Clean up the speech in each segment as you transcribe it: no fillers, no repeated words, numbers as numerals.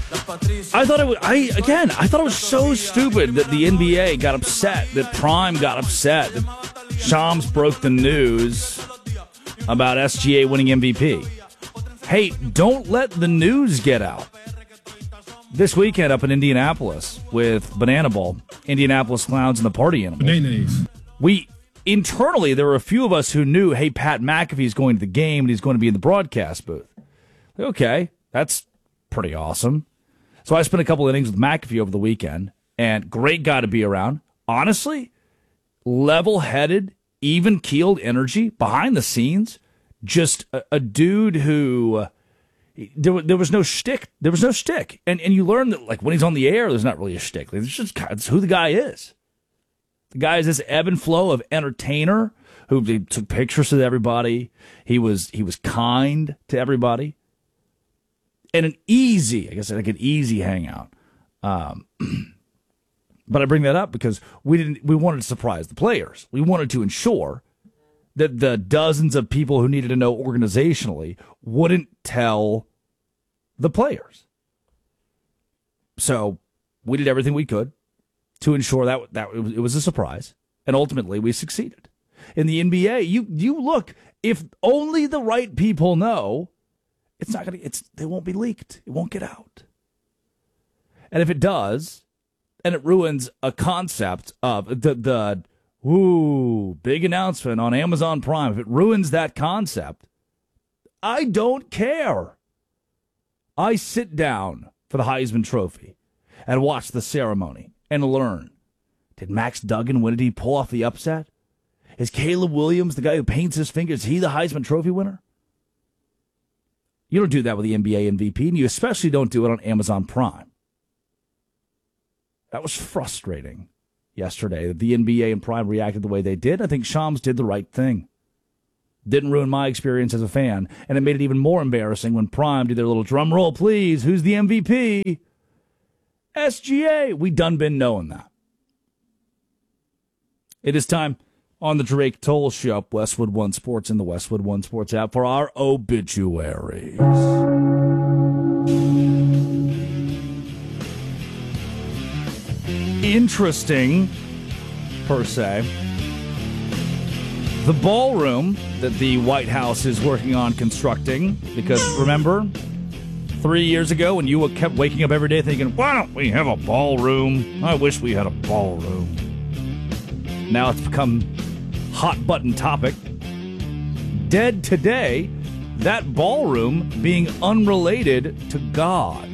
I thought it was so stupid that the NBA got upset, that Prime got upset, that Shams broke the news about SGA winning MVP. Hey, don't let the news get out. This weekend up in Indianapolis with Banana Bowl, Indianapolis Clowns and the Party Animals. Internally, there were a few of us who knew, hey, Pat McAfee's going to the game and he's going to be in the broadcast booth. Okay, that's pretty awesome. So I spent a couple innings with McAfee over the weekend, and great guy to be around. Honestly, level-headed, even-keeled energy behind the scenes. Just a dude who there was no shtick. There was no shtick, and you learn that like when he's on the air, there's not really a shtick. It's who the guy is. The guy is this ebb and flow of entertainer who took pictures with everybody. He was kind to everybody. And an easy hangout. But I bring that up because we wanted to surprise the players. We wanted to ensure that the dozens of people who needed to know organizationally wouldn't tell the players. So we did everything we could to ensure that it was a surprise. And ultimately we succeeded. In the NBA, you look, if only the right people know, they won't be leaked. It won't get out. And if it does, and it ruins a concept of the big announcement on Amazon Prime, if it ruins that concept, I don't care. I sit down for the Heisman Trophy and watch the ceremony and learn. Did Max Duggan win it? Did he pull off the upset? Is Caleb Williams, the guy who paints his fingers, is he the Heisman Trophy winner? You don't do that with the NBA MVP, and you especially don't do it on Amazon Prime. That was frustrating yesterday that the NBA and Prime reacted the way they did. I think Shams did the right thing. Didn't ruin my experience as a fan, and it made it even more embarrassing when Prime did their little drum roll, please. Who's the MVP? SGA. We done been knowing that. It is time on the Drake Toll Show, Westwood One Sports and the Westwood One Sports app for our obituaries. Interesting, per se. The ballroom that the White House is working on constructing, because remember, 3 years ago when you kept waking up every day thinking, why don't we have a ballroom? I wish we had a ballroom. Now it's become hot button topic. Dead today, that ballroom being unrelated to God.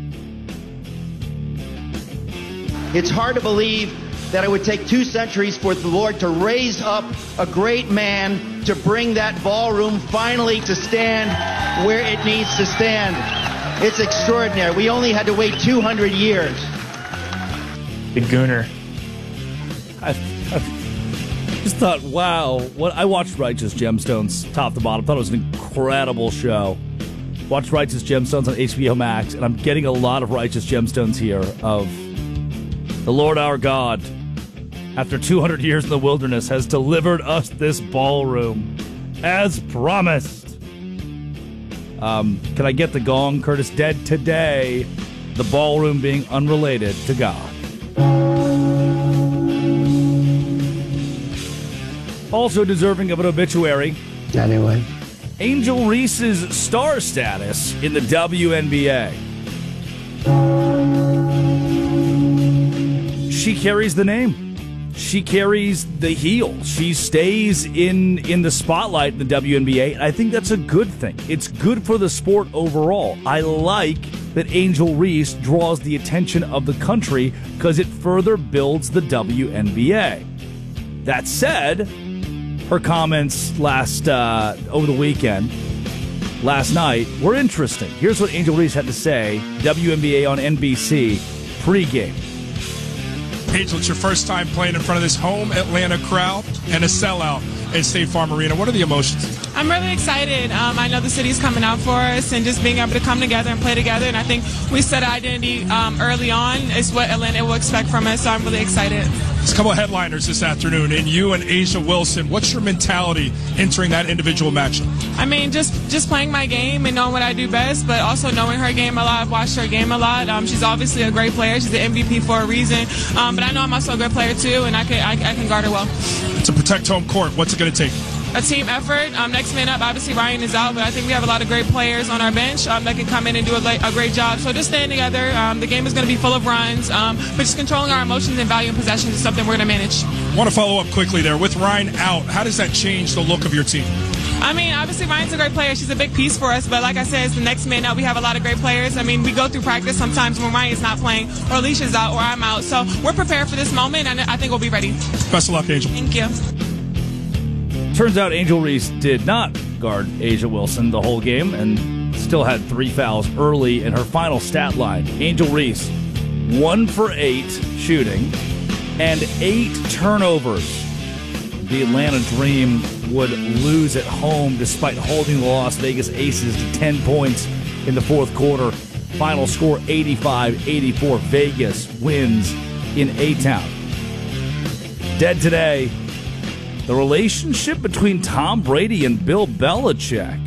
It's hard to believe that it would take 2 centuries for the Lord to raise up a great man to bring that ballroom finally to stand where it needs to stand. It's extraordinary. We only had to wait 200 years. The Gooner. I just thought, wow. I watched Righteous Gemstones top to bottom. Thought it was an incredible show. Watched Righteous Gemstones on HBO Max, and I'm getting a lot of Righteous Gemstones here of the Lord our God, after 200 years in the wilderness, has delivered us this ballroom as promised. Can I get the gong, Curtis? Dead today, the ballroom being unrelated to God. Also deserving of an obituary. Anyway. Angel Reese's star status in the WNBA. She carries the name. She carries the heel. She stays in the spotlight in the WNBA. And I think that's a good thing. It's good for the sport overall. I like that Angel Reese draws the attention of the country because it further builds the WNBA. That said, her comments over the weekend, last night, were interesting. Here's what Angel Reese had to say, WNBA on NBC, pregame. Angel, it's your first time playing in front of this home Atlanta crowd and a sellout. in State Farm Arena. What are the emotions? I'm really excited. I know the city's coming out for us, and just being able to come together and play together. And I think we set an identity early on is what Atlanta will expect from us. So I'm really excited. There's a couple of headliners this afternoon, and you and A'ja Wilson. What's your mentality entering that individual matchup? I mean, just playing my game and knowing what I do best, but also knowing her game a lot. I've watched her game a lot. She's obviously a great player. She's an MVP for a reason. But I know I'm also a good player too, and I can guard her well. To protect home court, what's it going to take? A team effort. Next man up, obviously Ryan is out, but I think we have a lot of great players on our bench that can come in and do a great job. So just staying together. The game is going to be full of runs, but just controlling our emotions and value and possessions is something we're going to manage. I want to follow up quickly there. With Ryan out, how does that change the look of your team? I mean, obviously Ryan's a great player. She's a big piece for us, but like I said, it's the next man out. We have a lot of great players. I mean, we go through practice sometimes when Ryan's not playing, or Alicia's out, or I'm out. So we're prepared for this moment, and I think we'll be ready. Best of luck, Angel. Thank you. Turns out Angel Reese did not guard A'ja Wilson the whole game and still had 3 fouls early in her final stat line. Angel Reese, 1 for 8 shooting and 8 turnovers. The Atlanta Dream would lose at home despite holding the Las Vegas Aces to 10 points in the fourth quarter. Final score 85-84. Vegas wins in A-Town. Dead today, the relationship between Tom Brady and Bill Belichick.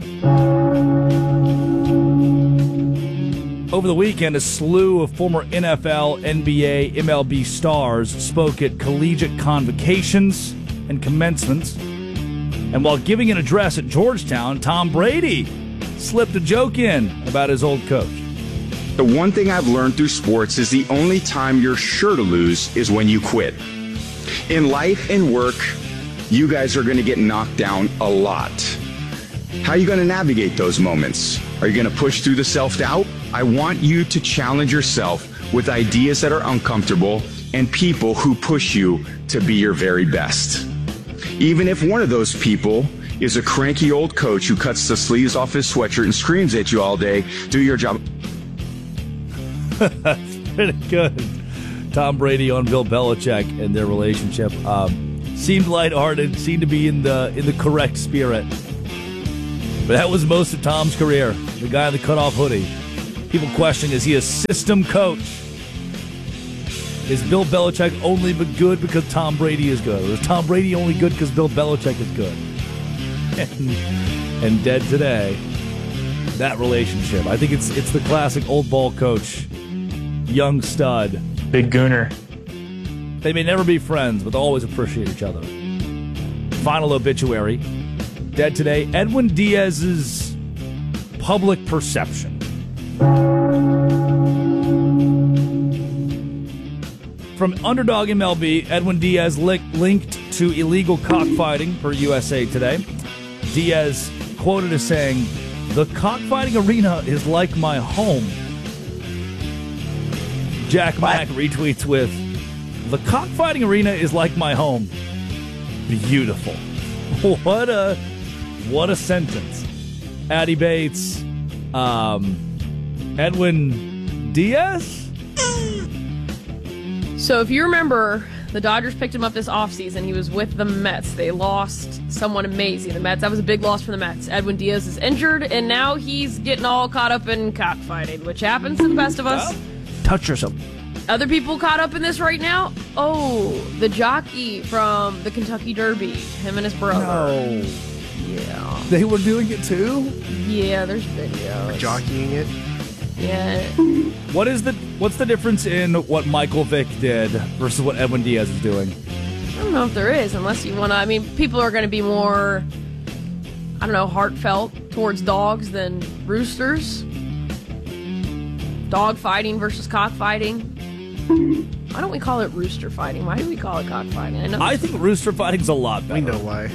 Over the weekend, a slew of former NFL, NBA, MLB stars spoke at collegiate convocations and commencements. And while giving an address at Georgetown, Tom Brady slipped a joke in about his old coach. The one thing I've learned through sports is the only time you're sure to lose is when you quit. In life and work, you guys are going to get knocked down a lot. How are you going to navigate those moments? Are you going to push through the self-doubt? I want you to challenge yourself with ideas that are uncomfortable and people who push you to be your very best. Even if one of those people is a cranky old coach who cuts the sleeves off his sweatshirt and screams at you all day, do your job. Pretty good. Tom Brady on Bill Belichick and their relationship. Seemed lighthearted, seemed to be in the correct spirit. But that was most of Tom's career. The guy in the cutoff hoodie. People questioning, is he a system coach? Is Bill Belichick only good because Tom Brady is good? Or is Tom Brady only good because Bill Belichick is good? And dead today, that relationship. I think it's the classic old ball coach, young stud. Big Gooner. They may never be friends, but they'll always appreciate each other. Final obituary. Dead today, Edwin Diaz's public perception. From Underdog MLB, Edwin Diaz linked to illegal cockfighting per USA Today. Diaz quoted as saying, "The cockfighting arena is like my home." Jack Mack retweets with, "The cockfighting arena is like my home." Beautiful. What a sentence. Addie Bates, Edwin Diaz? So if you remember, the Dodgers picked him up this offseason. He was with the Mets. They lost someone amazing. The Mets, that was a big loss for the Mets. Edwin Diaz is injured, and now he's getting all caught up in cockfighting, which happens to the best of us. Touch yourself. Other people caught up in this right now? Oh, the jockey from the Kentucky Derby, him and his brother. No. Yeah. They were doing it too? Yeah, there's videos. Jockeying it? Yeah. What's the difference in what Michael Vick did versus what Edwin Diaz is doing? I don't know if there is, unless you want to. I mean, people are going to be more, I don't know, heartfelt towards dogs than roosters. Dog fighting versus cockfighting. Why don't we call it rooster fighting? Why do we call it cockfighting? I think rooster fighting's a lot better. We know why.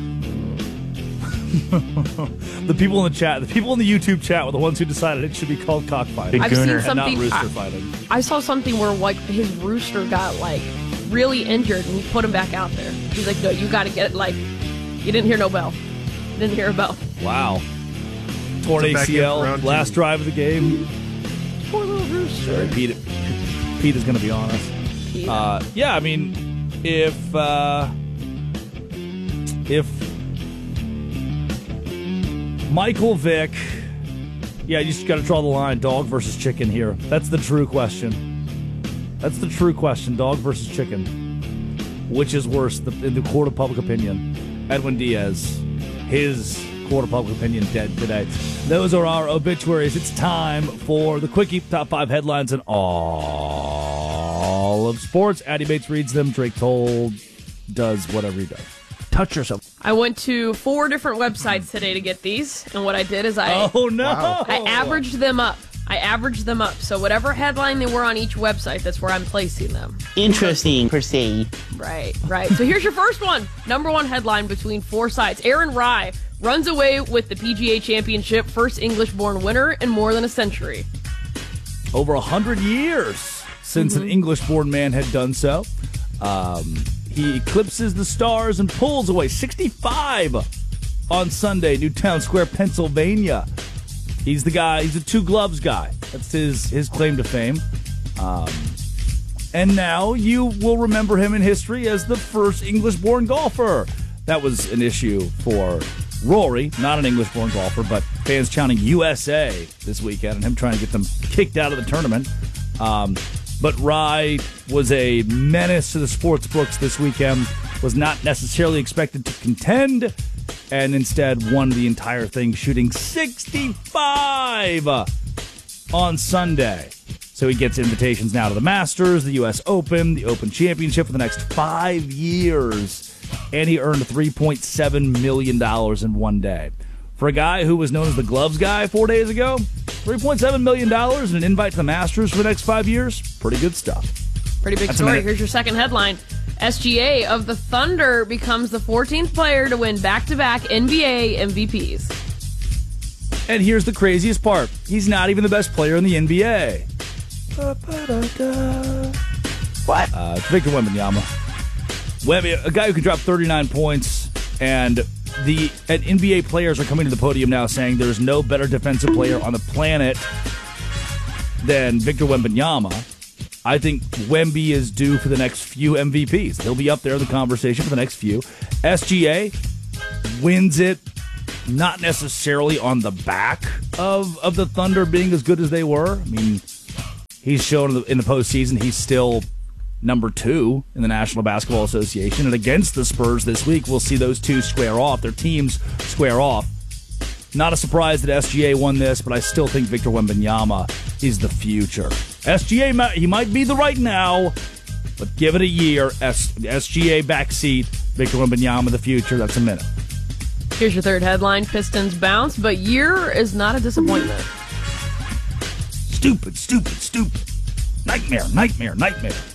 The people in the chat, the people in the YouTube chat were the ones who decided it should be called cockfighting. I've seen and something, not rooster fighting. I saw something where like his rooster got like really injured and he put him back out there. He's like, no, you got to get it. Like, you didn't hear no bell. You didn't hear a bell. Wow. Torn ACL, last drive of the game. Poor little rooster. Sorry, Pete is going to be on us. Yeah, I mean, if if Michael Vick, you just got to draw the line, dog versus chicken here. That's the true question. That's the true question, dog versus chicken. Which is worse in the court of public opinion? Edwin Diaz, his court of public opinion, dead today. Those are our obituaries. It's time for the Quickie Top 5 headlines in all of sports. Addy Bates reads them. Drake Toll does whatever he does. Touch yourself. I went to 4 different websites today to get these, and what I did is I averaged them up. So whatever headline they were on each website, that's where I'm placing them. Interesting, per se. Right. So here's your first one. Number 1 headline between 4 sites. Aaron Rai runs away with the PGA Championship, first English-born winner in more than a century. Over 100 years since an English-born man had done so. He eclipses the stars and pulls away 65 on Sunday, Newtown Square, Pennsylvania. He's the guy. He's a 2 gloves guy. That's his claim to fame. And now you will remember him in history as the first English-born golfer. That was an issue for Rory, not an English-born golfer, but fans chanting USA this weekend and him trying to get them kicked out of the tournament. But Rai was a menace to the sports books this weekend, was not necessarily expected to contend, and instead won the entire thing, shooting 65 on Sunday. So he gets invitations now to the Masters, the U.S. Open, the Open Championship for the next 5 years, and he earned $3.7 million in one day. For a guy who was known as the gloves guy 4 days ago, $3.7 million and an invite to the Masters for the next 5 years, pretty good stuff. Pretty big story. Here's your second headline. SGA of the Thunder becomes the 14th player to win back-to-back NBA MVPs. And here's the craziest part. He's not even the best player in the NBA. What? It's Victor Wembanyama. A guy who can drop 39 points, and NBA players are coming to the podium now saying there's no better defensive player on the planet than Victor Wembanyama. I think Wemby is due for the next few MVPs. He'll be up there in the conversation for the next few. SGA wins it, not necessarily on the back of the Thunder being as good as they were. I mean, he's shown in the postseason he's still number 2 in the National Basketball Association. And against the Spurs this week, we'll see those two square off. Their teams square off. Not a surprise that SGA won this, but I still think Victor Wembanyama is the future. SGA, he might be the right now, but give it a year. SGA backseat, Victor Wembanyama the future. That's a minute. Here's your third headline. Pistons bounce, but year is not a disappointment. Stupid. Nightmare.